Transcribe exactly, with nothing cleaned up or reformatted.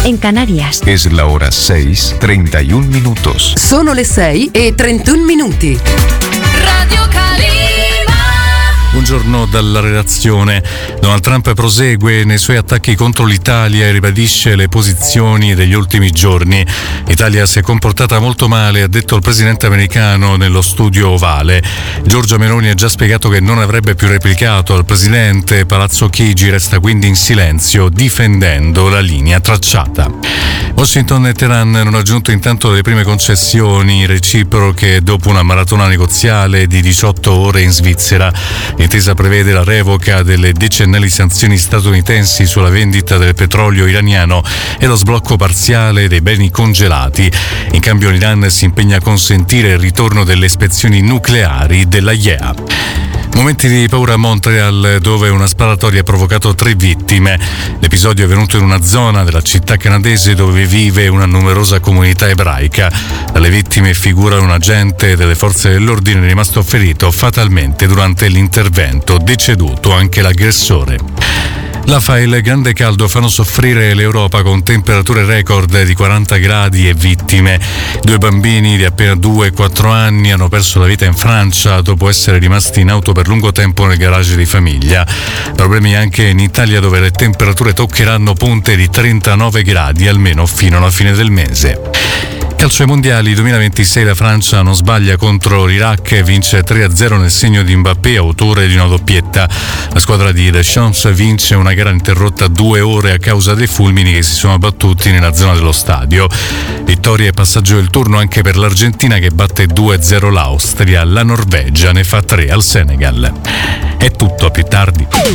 en Canarias. Es la hora seis, treinta y un minutos. Sono le sei e trentuno minuti. Radio Calima. Buongiorno dalla redazione. Donald Trump prosegue nei suoi attacchi contro l'Italia e ribadisce le posizioni degli ultimi giorni. L'Italia si è comportata molto male, ha detto il presidente americano nello studio ovale. Giorgia Meloni ha già spiegato che non avrebbe più replicato al presidente. Palazzo Chigi resta quindi in silenzio, difendendo la linea tracciata. Washington e Teheran hanno raggiunto intanto le prime concessioni reciproche dopo una maratona negoziale di diciotto ore in Svizzera. L'intesa prevede la revoca delle decennali sanzioni statunitensi sulla vendita del petrolio iraniano e lo sblocco parziale dei beni congelati. In cambio l'Iran si impegna a consentire il ritorno delle ispezioni nucleari della I E A. Momenti di paura a Montreal, dove una sparatoria ha provocato tre vittime. L'episodio è avvenuto in una zona della città canadese dove vive una numerosa comunità ebraica. Tra le vittime figura un agente delle forze dell'ordine rimasto ferito fatalmente durante l'intervento, deceduto anche l'aggressore. L'Afa e il grande caldo fanno soffrire l'Europa con temperature record di quaranta gradi e vittime. Due bambini di appena due e quattro anni hanno perso la vita in Francia dopo essere rimasti in auto per lungo tempo nel garage di famiglia. Problemi anche in Italia, dove le temperature toccheranno punte di trentanove gradi almeno fino alla fine del mese. Calcio ai mondiali duemilaventisei, la Francia non sbaglia contro l'Iraq e vince tre a zero nel segno di Mbappé, autore di una doppietta. La squadra di Deschamps vince una gara interrotta due ore a causa dei fulmini che si sono abbattuti nella zona dello stadio. Vittoria e passaggio del turno anche per l'Argentina, che batte due a zero l'Austria. La Norvegia ne fa tre al Senegal. È tutto, a più tardi.